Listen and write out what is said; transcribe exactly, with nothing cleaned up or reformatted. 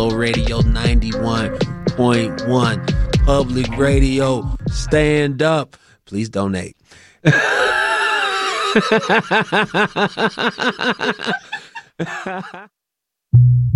Radio ninety-one point one. Public Radio. Stand up. Please donate.